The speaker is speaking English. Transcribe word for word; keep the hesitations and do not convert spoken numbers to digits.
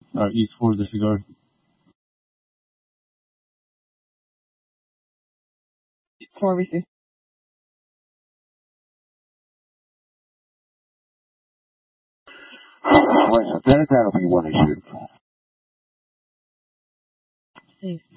or East Fort disregard. four v six. Well, that, that'll be one issue. Safe.